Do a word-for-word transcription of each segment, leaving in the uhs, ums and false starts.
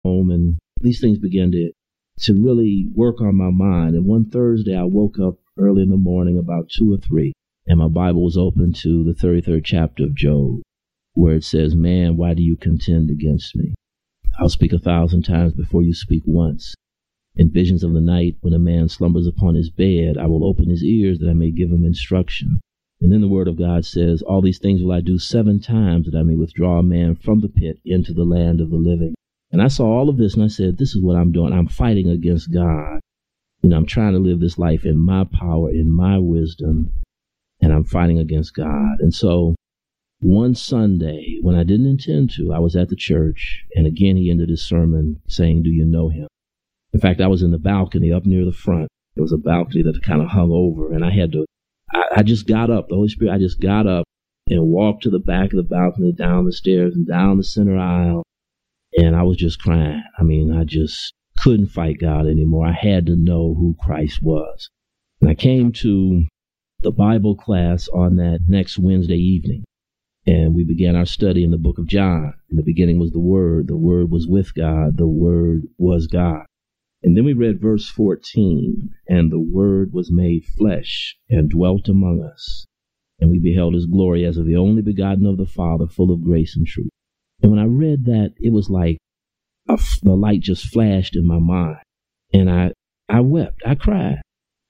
home, and these things began to, to really work on my mind. And one Thursday, I woke up early in the morning, about two or three, and my Bible was open to the thirty-third chapter of Job, where it says, "Man, why do you contend against me? I'll speak a thousand times before you speak once. In visions of the night, when a man slumbers upon his bed, I will open his ears that I may give him instruction." And then the word of God says, "All these things will I do seven times, that I may withdraw a man from the pit into the land of the living." And I saw all of this, and I said, this is what I'm doing. I'm fighting against God. You know, I'm trying to live this life in my power, in my wisdom, and I'm fighting against God. And so one Sunday, when I didn't intend to, I was at the church, and again he ended his sermon saying, "Do you know him?" In fact, I was in the balcony up near the front. There was a balcony that kind of hung over, and I had to, I, I just got up, the Holy Spirit, I just got up and walked to the back of the balcony, down the stairs and down the center aisle, and I was just crying. I mean, I just couldn't fight God anymore. I had to know who Christ was. And I came to the Bible class on that next Wednesday evening, and we began our study in the book of John. In the beginning was the Word. The Word was with God. The Word was God. And then we read verse fourteen, "And the Word was made flesh and dwelt among us, and we beheld his glory as of the only begotten of the Father, full of grace and truth." And when I read that, it was like a, the light just flashed in my mind, and I, I wept, I cried.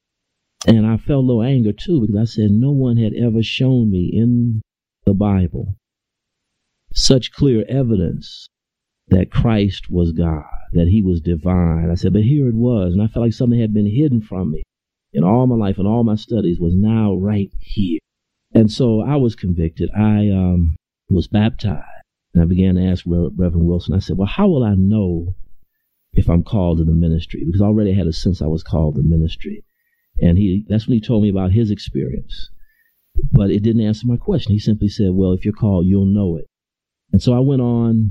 And I felt a little anger too, because I said, no one had ever shown me in the Bible such clear evidence that Christ was God, that he was divine. I said, but here it was, and I felt like something had been hidden from me in all my life and all my studies was now right here. And so I was convicted. I um, was baptized, and I began to ask Reverend Wilson. I said, well, how will I know if I'm called to the ministry? Because I already had a sense I was called to ministry. And he that's when he told me about his experience. But it didn't answer my question. He simply said, well, if you're called, you'll know it. And so I went on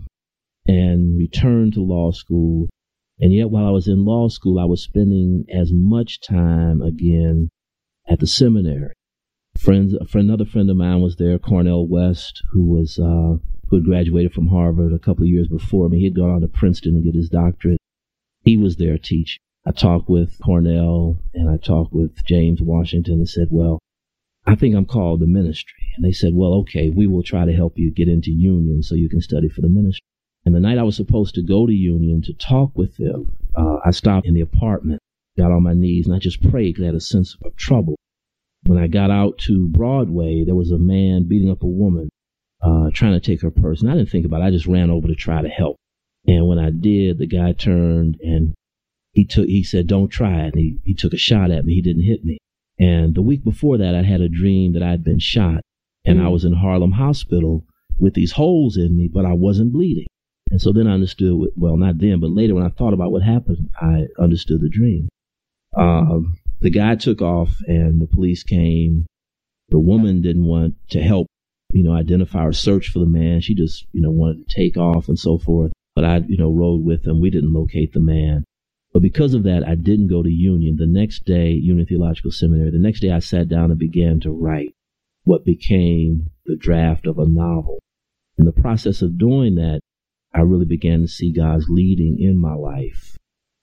and returned to law school. And yet while I was in law school, I was spending as much time again at the seminary. Friends, a friend, another friend of mine was there, Cornell West, who was uh, who had graduated from Harvard a couple of years before me. He had gone on to Princeton to get his doctorate. He was there teaching. I talked with Cornell and I talked with James Washington and said, well, I think I'm called to ministry. And they said, well, okay, we will try to help you get into Union so you can study for the ministry. And the night I was supposed to go to Union to talk with them, uh, I stopped in the apartment, got on my knees, and I just prayed because I had a sense of trouble. When I got out to Broadway, there was a man beating up a woman, uh, trying to take her purse. And I didn't think about it. I just ran over to try to help. And when I did, the guy turned and he took, he said, don't try it. And he, he took a shot at me. He didn't hit me. And the week before that, I had a dream that I'd been shot and I was in Harlem Hospital with these holes in me, but I wasn't bleeding. And so then I understood, well, not then, but later when I thought about what happened, I understood the dream. Um, the guy took off and the police came. The woman didn't want to help, you know, identify or search for the man. She just, you know, wanted to take off and so forth. But I, you know, rode with them. We didn't locate the man. But because of that, I didn't go to Union. The next day, Union Theological Seminary, the next day I sat down and began to write what became the draft of a novel. In the process of doing that, I really began to see God's leading in my life.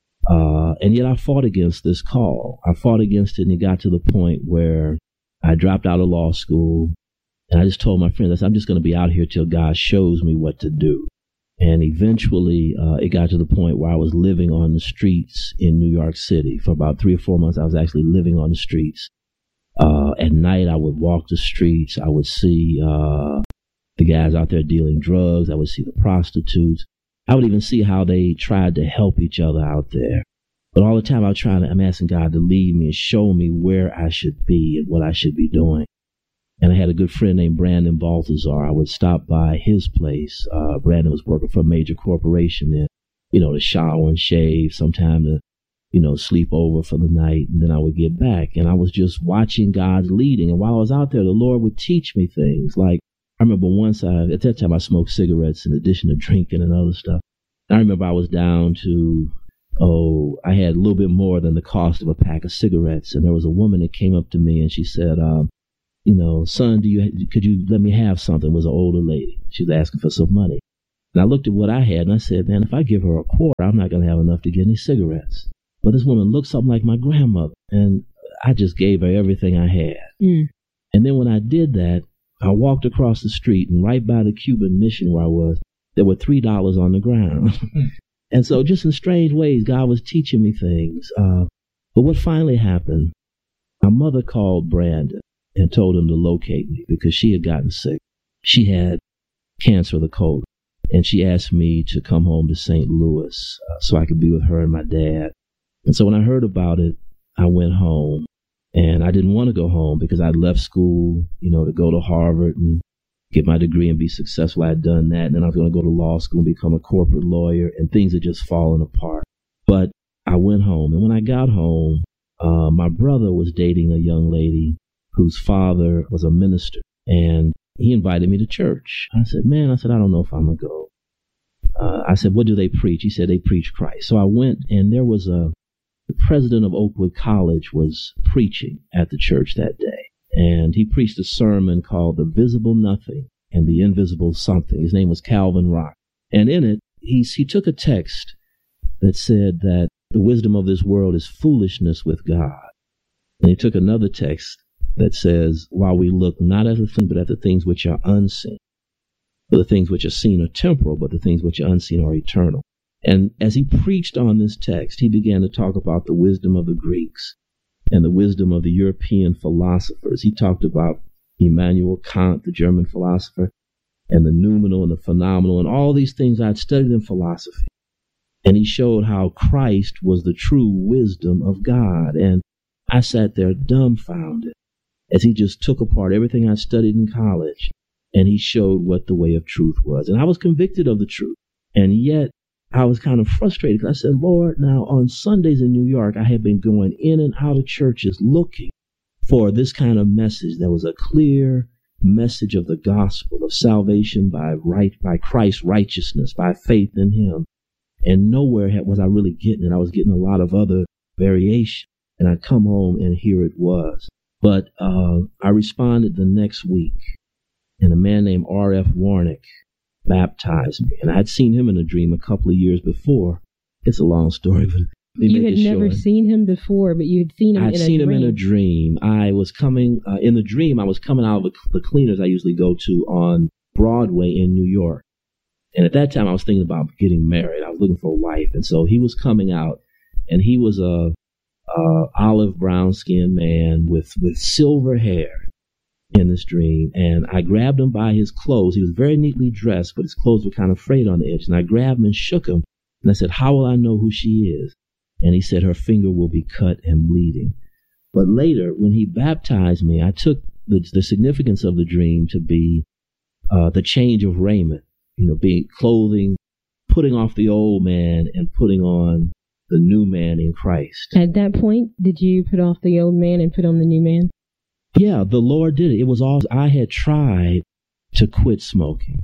Uh, and yet I fought against this call. I fought against it, and it got to the point where I dropped out of law school. And I just told my friends, I said, I'm just going to be out here till God shows me what to do. And eventually uh, it got to the point where I was living on the streets in New York City. For about three or four months, I was actually living on the streets. Uh, at night, I would walk the streets. I would see uh, the guys out there dealing drugs. I would see the prostitutes. I would even see how they tried to help each other out there. But all the time I was trying to, I'm asking God to lead me and show me where I should be and what I should be doing. And I had a good friend named Brandon Balthazar. I would stop by his place. Uh, Brandon was working for a major corporation there, you know, to shower and shave, sometime to, you know, sleep over for the night. And then I would get back. And I was just watching God's leading. And while I was out there, the Lord would teach me things. Like, I remember once, I, at that time, I smoked cigarettes in addition to drinking and other stuff. I remember I was down to, oh, I had a little bit more than the cost of a pack of cigarettes. And there was a woman that came up to me and she said, um, you know, son, do you, could you let me have something? It was an older lady. She was asking for some money. And I looked at what I had and I said, man, if I give her a quarter, I'm not going to have enough to get any cigarettes. But this woman looked something like my grandmother, and I just gave her everything I had. Mm. And then when I did that, I walked across the street, and right by the Cuban mission where I was, there were three dollars on the ground. And so just in strange ways, God was teaching me things. Uh, but what finally happened, my mother called Brandon and told him to locate me because she had gotten sick. She had cancer of the colon. And she asked me to come home to Saint Louis uh, so I could be with her and my dad. And so when I heard about it, I went home. And I didn't want to go home because I'd left school, you know, to go to Harvard and get my degree and be successful. I had done that. And then I was going to go to law school and become a corporate lawyer. And things had just fallen apart. But I went home. And when I got home, uh, my brother was dating a young lady whose father was a minister. And he invited me to church. I said, man, I said, I don't know if I'm going to go. Uh, I said, what do they preach? He said, they preach Christ. So I went, and there was a, the president of Oakwood College was preaching at the church that day. And he preached a sermon called The Visible Nothing and the Invisible Something. His name was Calvin Rock. And in it, he, he took a text that said that the wisdom of this world is foolishness with God. And he took another text that says, while we look not at the things, but at the things which are unseen. For the things which are seen are temporal, but the things which are unseen are eternal. And as he preached on this text, he began to talk about the wisdom of the Greeks and the wisdom of the European philosophers. He talked about Immanuel Kant, the German philosopher, and the noumenal and the phenomenal, and all these things I'd studied in philosophy. And he showed how Christ was the true wisdom of God. And I sat there dumbfounded as he just took apart everything I studied in college, and he showed what the way of truth was. And I was convicted of the truth, and yet I was kind of frustrated because I said, Lord, now on Sundays in New York, I had been going in and out of churches looking for this kind of message. There was a clear message of the gospel of salvation by right, by Christ's righteousness, by faith in him. And nowhere had, was I really getting it. I was getting a lot of other variation, and I'd come home and here it was. But uh, I responded the next week, and a man named R F Warnick baptized me. And I'd seen him in a dream a couple of years before. It's a long story, but you had never short. seen him before, but you had seen him I'd in a seen dream. him in a dream. I was coming, uh, in the dream, I was coming out of the cleaners I usually go to on Broadway in New York. And at that time, I was thinking about getting married. I was looking for a wife. And so he was coming out, and he was a Uh, olive brown skinned man with, with silver hair in this dream. And I grabbed him by his clothes. He was very neatly dressed, but his clothes were kind of frayed on the edge. And I grabbed him and shook him. And I said, how will I know who she is? And he said, her finger will be cut and bleeding. But later, when he baptized me, I took the, the significance of the dream to be uh, the change of raiment, you know, being clothing, putting off the old man and putting on the new man in Christ. At that point, did you put off the old man and put on the new man? Yeah, the Lord did it. It was all, I had tried to quit smoking.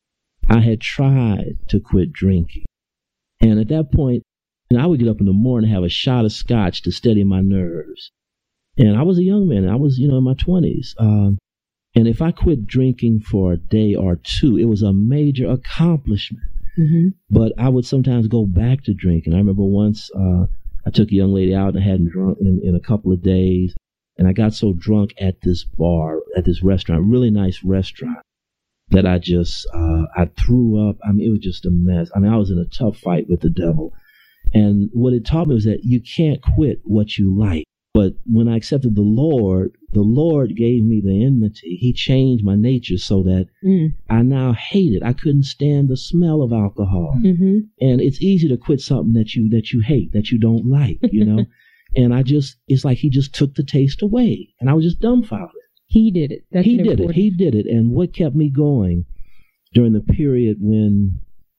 I had tried to quit drinking. And at that point, and I would get up in the morning and have a shot of scotch to steady my nerves. And I was a young man. I was, you know, in my twenties. Um, and if I quit drinking for a day or two, it was a major accomplishment. Mm-hmm. But I would sometimes go back to drinking. I remember once uh, I took a young lady out and I hadn't drunk in, in a couple of days. And I got so drunk at this bar, at this restaurant, really nice restaurant, that I just, uh, I threw up. I mean, it was just a mess. I mean, I was in a tough fight with the devil. And what it taught me was that you can't quit what you like. But when I accepted the Lord, the Lord gave me the enmity. He changed my nature so that mm. I now hate it. I couldn't stand the smell of alcohol. Mm-hmm. And it's easy to quit something that you that you hate, that you don't like, you know. And I just, it's like he just took the taste away. And I was just dumbfounded. He did it. That's he did important. it. He did it. And what kept me going during the period when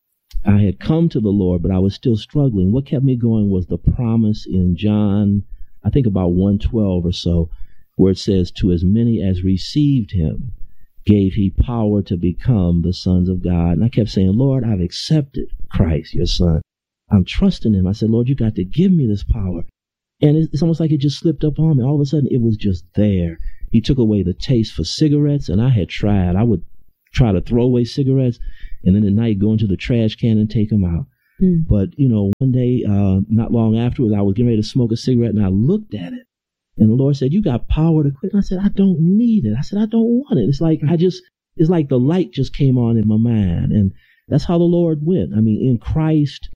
I had come to the Lord, but I was still struggling, what kept me going was the promise in John, I think about one twelve or so, where it says, to as many as received him, gave he power to become the sons of God. And I kept saying, Lord, I've accepted Christ, your son. I'm trusting him. I said, Lord, you got to give me this power. And it's almost like it just slipped up on me. All of a sudden, it was just there. He took away the taste for cigarettes, and I had tried. I would try to throw away cigarettes, and then at night go into the trash can and take them out. Mm. But, you know, one day, uh, not long afterwards, I was getting ready to smoke a cigarette, and I looked at it. And the Lord said, you got power to quit. And I said, I don't need it. I said, I don't want it. It's like I just, it's like the light just came on in my mind. And that's how the Lord went. I mean, in Christ,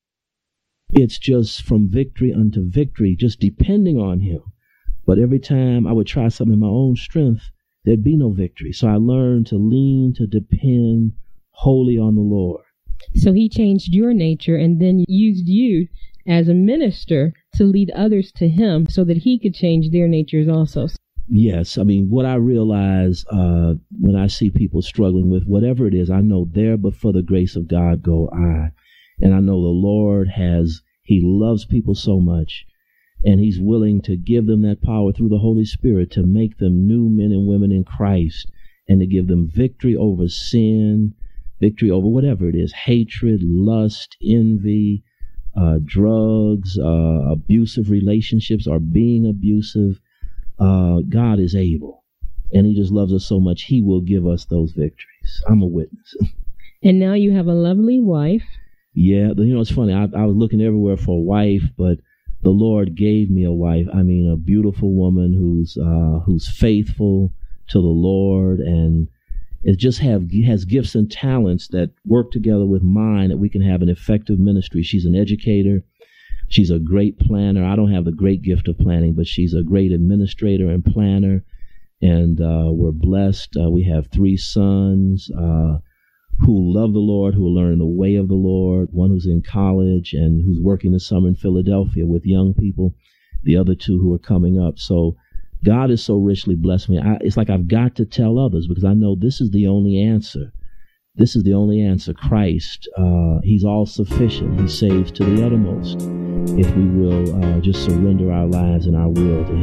it's just from victory unto victory, just depending on him. But every time I would try something in my own strength, there'd be no victory. So I learned to lean, to depend wholly on the Lord. So he changed your nature and then used you as a minister to lead others to him so that he could change their natures also. Yes. I mean, what I realize uh, when I see people struggling with whatever it is, I know there but for the grace of God go I. And I know the Lord has, he loves people so much, and he's willing to give them that power through the Holy Spirit to make them new men and women in Christ and to give them victory over sin, victory over whatever it is, hatred, lust, envy, Uh, drugs, uh, abusive relationships, or being abusive. Uh, God is able, and he just loves us so much, he will give us those victories. I'm a witness. And now you have a lovely wife. Yeah, you know, it's funny. I, I was looking everywhere for a wife, but the Lord gave me a wife. I mean, a beautiful woman who's uh, who's faithful to the Lord, and it just have has gifts and talents that work together with mine that we can have an effective ministry. She's an educator. She's a great planner. I don't have the great gift of planning, but she's a great administrator and planner. And uh, we're blessed. Uh, we have three sons uh, who love the Lord, who are learning the way of the Lord. One who's in college and who's working this summer in Philadelphia with young people. The other two who are coming up. So God has so richly blessed me. I, it's like I've got to tell others because I know this is the only answer. This is the only answer. Christ, uh, he's all sufficient. He saves to the uttermost if we will uh, just surrender our lives and our will to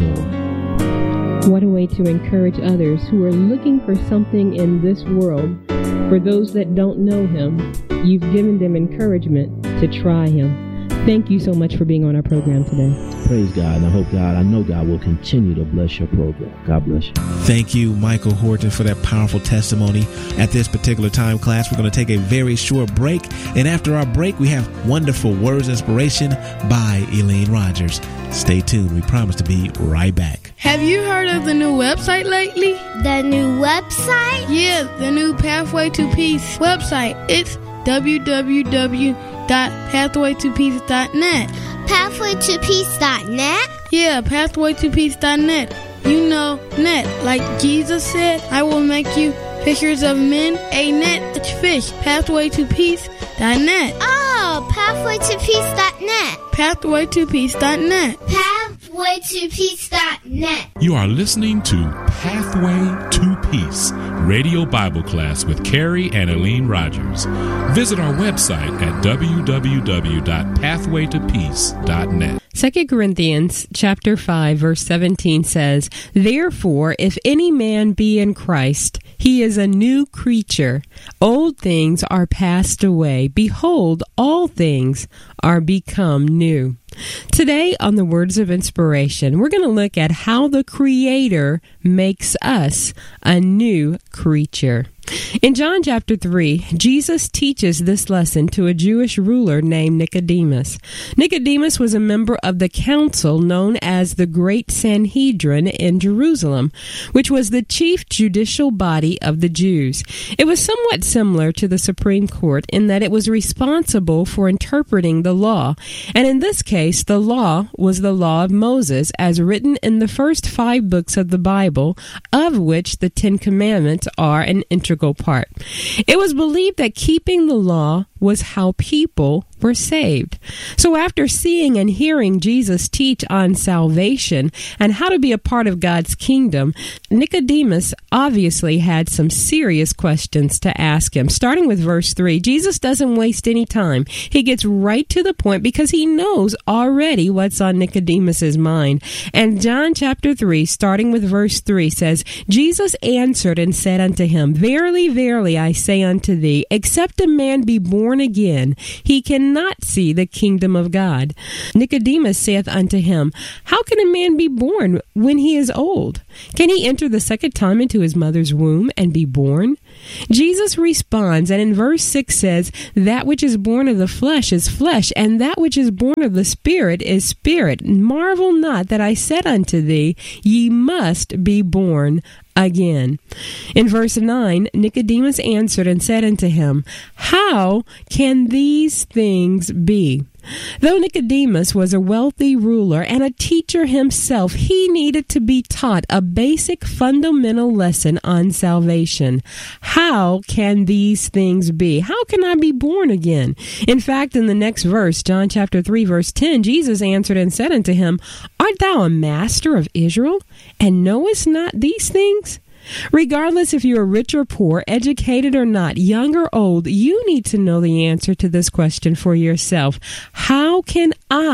him. What a way to encourage others who are looking for something in this world. For those that don't know him, you've given them encouragement to try him. Thank you so much for being on our program today. Praise God. And I hope God, I know God will continue to bless your program. God bless you. Thank you, Michael Horton, for that powerful testimony. At this particular time, class, we're going to take a very short break. And after our break, we have wonderful words of inspiration by Elaine Rogers. Stay tuned. We promise to be right back. Have you heard of the new website lately? The new website? Yeah, the new Pathway to Peace website. It's w w w dot pathway to peace dot net. pathway to peace dot net? Yeah, pathway to peace dot net. You know, net. Like Jesus said, I will make you fishers of men, a net of fish. pathway to peace dot net. Oh, pathway to peace dot net. pathway to peace dot net. pathway to peace dot net. You are listening to Pathway to Peace, Radio Bible Class with Carrie and Elaine Rogers. Visit our website at w w w dot pathway to peace dot net. Second Corinthians chapter five verse seventeen says, "Therefore, if any man be in Christ, he is a new creature. Old things are passed away. Behold, all things are become new." Today on the Words of Inspiration, we're going to look at how the Creator makes us a new creature. In John chapter three, Jesus teaches this lesson to a Jewish ruler named Nicodemus. Nicodemus was a member of the council known as the Great Sanhedrin in Jerusalem, which was the chief judicial body of the Jews. It was somewhat similar to the Supreme Court in that it was responsible for interpreting the law, and in this case, the law was the law of Moses as written in the first five books of the Bible, of which the Ten Commandments are an integral part. It was believed that keeping the law was how people were saved. So after seeing and hearing Jesus teach on salvation and how to be a part of God's kingdom, Nicodemus obviously had some serious questions to ask him. Starting with verse three, Jesus doesn't waste any time. He gets right to the point because he knows already what's on Nicodemus's mind. And John chapter three, starting with verse three, says, "Jesus answered and said unto him, Verily, verily, I say unto thee, except a man be born again, he cannot cannot see the kingdom of God. Nicodemus saith unto him, How can a man be born when he is old? Can he enter the second time into his mother's womb and be born? Jesus responds, and in verse six says, That which is born of the flesh is flesh, and that which is born of the Spirit is spirit. Marvel not that I said unto thee, Ye must be born again. In verse nine, Nicodemus answered and said unto him, How can these things be? Though Nicodemus was a wealthy ruler and a teacher himself, he needed to be taught a basic fundamental lesson on salvation. How can these things be? How can I be born again? In fact, in the next verse, John chapter three, verse ten, Jesus answered and said unto him, Art thou a master of Israel, and knowest not these things? Regardless if you are rich or poor, educated or not, young or old, you need to know the answer to this question for yourself. How can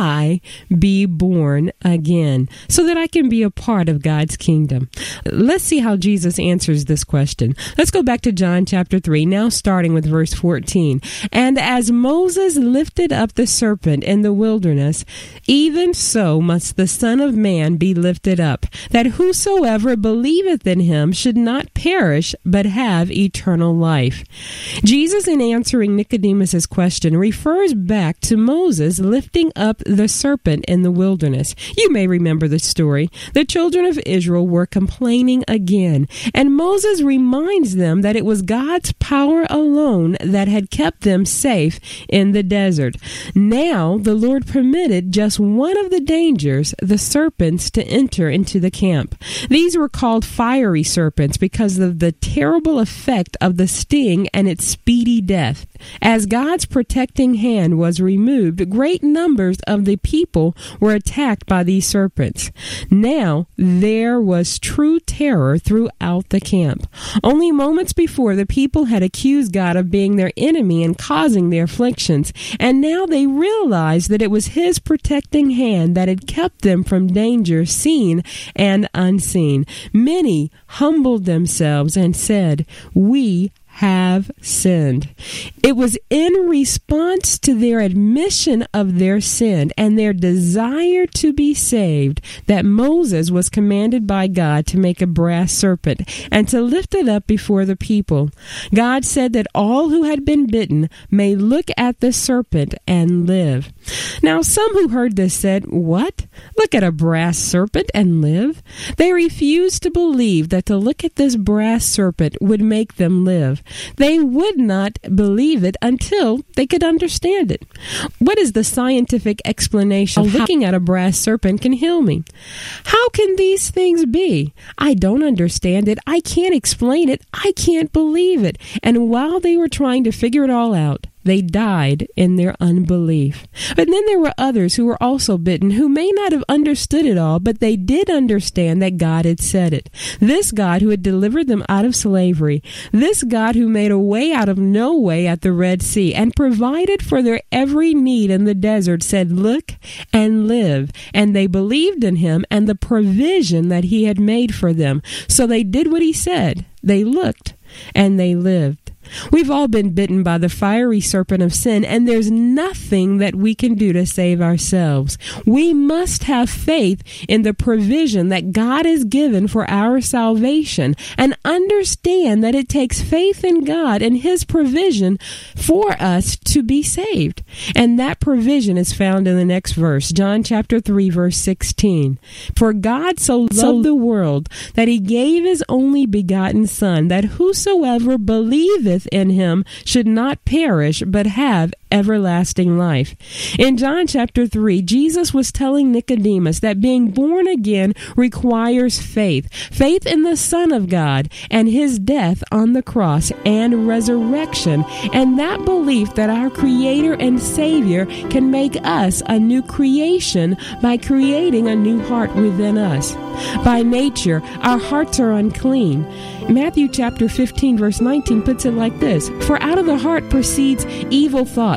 I be born again so that I can be a part of God's kingdom? Let's see how Jesus answers this question. Let's go back to John chapter three, now starting with verse fourteen. And as Moses lifted up the serpent in the wilderness, even so must the Son of Man be lifted up, that whosoever believeth in him should not perish, but have eternal life. Jesus, in answering Nicodemus's question, refers back to Moses lifting up the serpent in the wilderness. You may remember the story. The children of Israel were complaining again, and Moses reminds them that it was God's power alone that had kept them safe in the desert. Now, the Lord permitted just one of the dangers, the serpents, to enter into the camp. These were called fiery serpents because of the terrible effect of the sting and its speedy death. As God's protecting hand was removed, great numbers of the people were attacked by these serpents. Now there was true terror throughout the camp. Only moments before, the people had accused God of being their enemy and causing their afflictions, and now they realized that it was His protecting hand that had kept them from danger seen and unseen. Many humbled themselves and said, We have sinned. It was in response to their admission of their sin and their desire to be saved that Moses was commanded by God to make a brass serpent and to lift it up before the people. God said that all who had been bitten may look at the serpent and live. Now, some who heard this said, What? Look at a brass serpent and live? They refused to believe that to look at this brass serpent would make them live. They would not believe it until they could understand it. What is the scientific explanation of looking at a brass serpent can heal me? How can these things be? I don't understand it. I can't explain it. I can't believe it. And while they were trying to figure it all out, they died in their unbelief. But then there were others who were also bitten, who may not have understood it all, but they did understand that God had said it. This God who had delivered them out of slavery, this God who made a way out of no way at the Red Sea and provided for their every need in the desert, said, Look and live. And they believed in Him and the provision that He had made for them. So they did what He said. They looked and they lived. We've all been bitten by the fiery serpent of sin, and there's nothing that we can do to save ourselves. We must have faith in the provision that God has given for our salvation and understand that it takes faith in God and His provision for us to be saved. And that provision is found in the next verse, John chapter three, verse sixteen. For God so loved the world that He gave His only begotten Son, that whosoever believeth in Him should not perish, but have everlasting life. In John chapter three, Jesus was telling Nicodemus that being born again requires faith. Faith in the Son of God and His death on the cross and resurrection. And that belief that our Creator and Savior can make us a new creation by creating a new heart within us. By nature, our hearts are unclean. Matthew chapter fifteen, verse nineteen puts it like this: For out of the heart proceeds evil thoughts,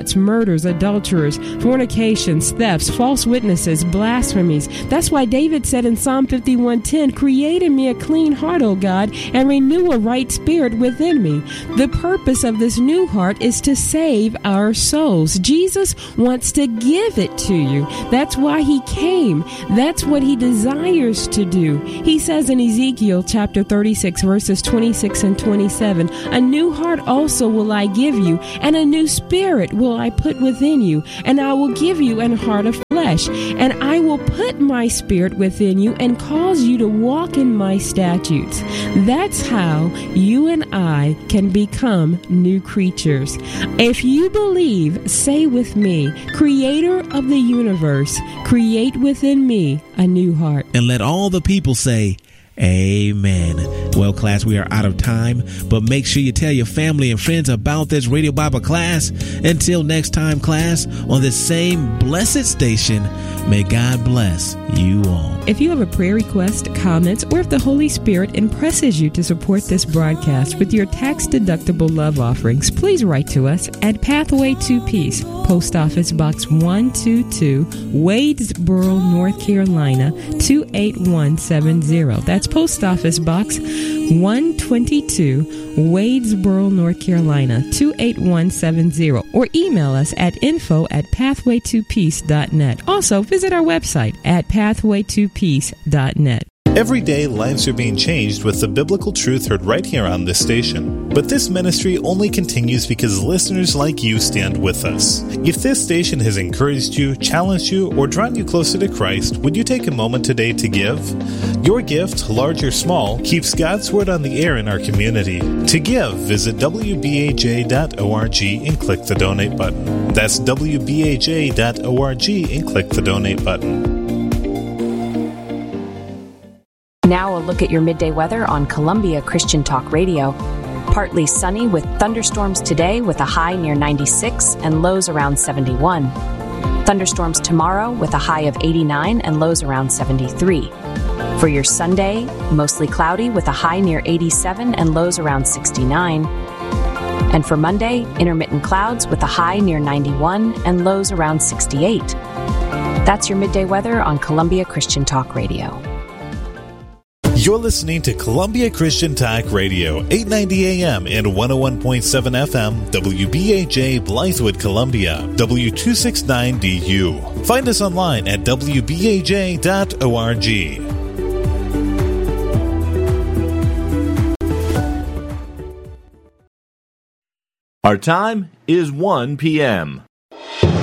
lots, murders, adulterers, fornications, thefts, false witnesses, blasphemies. That's why David said in Psalm fifty-one ten, create in me a clean heart, O God, and renew a right spirit within me. The purpose of this new heart is to save our souls. Jesus wants to give it to you. That's why he came. That's what he desires to do. He says in Ezekiel chapter thirty-six, verses twenty-six and twenty-seven, a new heart also will I give you, and a new spirit will I put within you, and I will give you an heart of flesh, and I will put my spirit within you and cause you to walk in my statutes. That's how you and I can become new creatures. If you believe, say with me, Creator of the universe, create within me a new heart. And let all the people say, amen. Well, class, we are out of time, but make sure you tell your family and friends about this Radio Bible class. Until next time, class, on this same blessed station, may God bless you all. If you have a prayer request, comments, or if the Holy Spirit impresses you to support this broadcast with your tax-deductible love offerings, please write to us at Pathway to Peace, Post Office Box one two two, Wadesboro, North Carolina, two eight one seven zero. That's Post Office Box one twenty-two, Wadesboro, North Carolina, two eight one seven zero. Or email us at info at pathway to peace dot net. Also, visit our website at pathway to peace dot net. Every day, lives are being changed with the biblical truth heard right here on this station. But this ministry only continues because listeners like you stand with us. If this station has encouraged you, challenged you, or drawn you closer to Christ, would you take a moment today to give? Your gift, large or small, keeps God's Word on the air in our community. To give, visit w b a j dot org and click the donate button. That's w b a j dot org and click the donate button. Now a look at your midday weather on Columbia Christian Talk Radio. Partly sunny with thunderstorms today with a high near ninety-six and lows around seventy-one. Thunderstorms tomorrow with a high of eighty-nine and lows around seventy-three. For your Sunday, mostly cloudy with a high near eighty-seven and lows around sixty-nine. And for Monday, intermittent clouds with a high near ninety-one and lows around sixty-eight. That's your midday weather on Columbia Christian Talk Radio. You're listening to Columbia Christian Talk Radio, eight ninety A M and one oh one point seven F M, W B A J, Blythewood, Columbia, W two sixty-nine D U. Find us online at w b a j dot org. Our time is one p.m.